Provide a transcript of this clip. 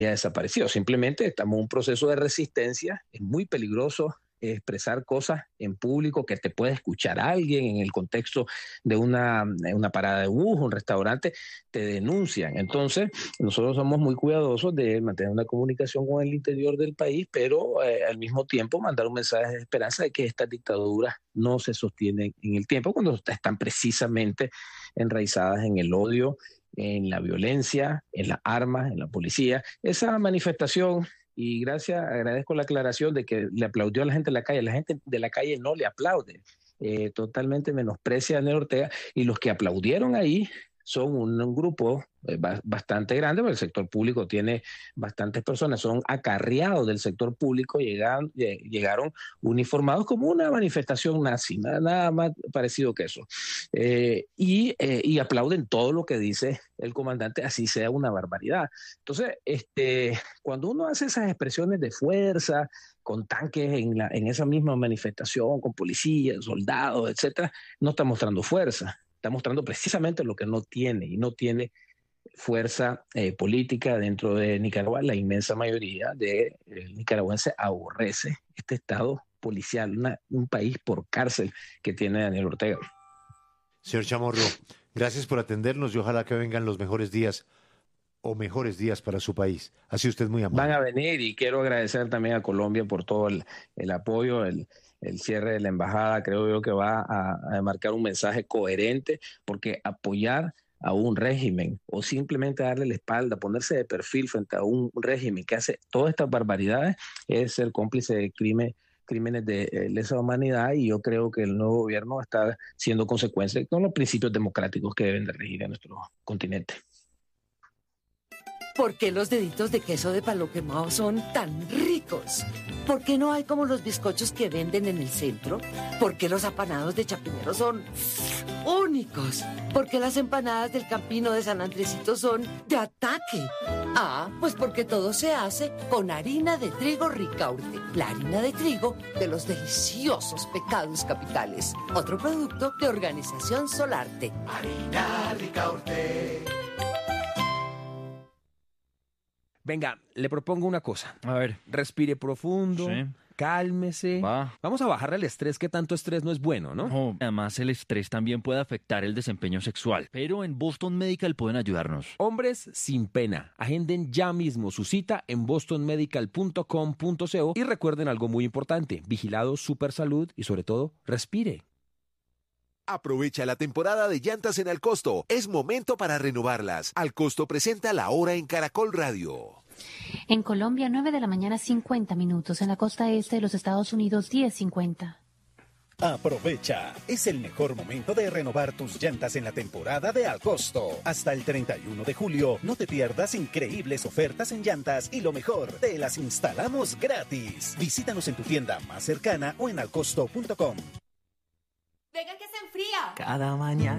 desaparecido. Simplemente estamos en un proceso de resistencia. Es muy peligroso expresar cosas en público que te puede escuchar alguien en el contexto de una parada de bus, un restaurante, te denuncian. Entonces, nosotros somos muy cuidadosos de mantener una comunicación con el interior del país, pero al mismo tiempo mandar un mensaje de esperanza de que estas dictaduras no se sostienen en el tiempo cuando están precisamente enraizadas en el odio, en la violencia, en las armas, en la policía. Esa manifestación, y agradezco la aclaración de que le aplaudió a la gente de la calle. La gente de la calle no le aplaude, totalmente menosprecia a Daniel Ortega, y los que aplaudieron ahí son un grupo bastante grande, porque el sector público tiene bastantes personas, son acarreados del sector público, llegaron uniformados como una manifestación nazi, nada más parecido que eso. Y aplauden todo lo que dice el comandante, así sea una barbaridad. Entonces, cuando uno hace esas expresiones de fuerza, con tanques en esa misma manifestación, con policías, soldados, etcétera, no está mostrando fuerza, está mostrando precisamente lo que no tiene, y no tiene fuerza política dentro de Nicaragua. La inmensa mayoría de nicaragüenses aborrece este estado policial, un país por cárcel que tiene Daniel Ortega. Señor Chamorro, gracias por atendernos y ojalá que vengan los mejores días o mejores días para su país. Ha sido usted muy amable. Van a venir, y quiero agradecer también a Colombia por todo el apoyo, el cierre de la embajada. Creo yo que va a marcar un mensaje coherente, porque apoyar a un régimen o simplemente darle la espalda, ponerse de perfil frente a un régimen que hace todas estas barbaridades, es ser cómplice de crímenes de lesa humanidad, y yo creo que el nuevo gobierno está siendo consecuencia con los principios democráticos que deben de regir a nuestro continente. ¿Por qué los deditos de queso de palo quemado son tan ricos? ¿Por qué no hay como los bizcochos que venden en el centro? ¿Por qué los apanados de Chapinero son únicos? ¿Por qué las empanadas del Campino de San Andresito son de ataque? Pues porque todo se hace con harina de trigo Ricaurte, la harina de trigo de los deliciosos pecados capitales. Otro producto de Organización Solarte. Harina Ricaurte. Venga, le propongo una cosa. A ver. Respire profundo, Sí. cálmese. Va. Vamos a bajarle el estrés, que tanto estrés no es bueno, ¿no? No, además el estrés también puede afectar el desempeño sexual, pero en Boston Medical pueden ayudarnos. Hombres sin pena. Agenden ya mismo su cita en bostonmedical.com.co y recuerden algo muy importante: vigilado Supersalud, y sobre todo, respire. Aprovecha la temporada de llantas en Alcosto. Es momento para renovarlas. Alcosto presenta La Hora en Caracol Radio. En Colombia, 9 de la mañana, 50 minutos. En la costa este de los Estados Unidos, 10:50. Aprovecha, es el mejor momento de renovar tus llantas en la temporada de Alcosto. Hasta el 31 de julio, no te pierdas increíbles ofertas en llantas, y lo mejor, te las instalamos gratis. Visítanos en tu tienda más cercana o en alcosto.com. Venga que se enfría. Cada mañana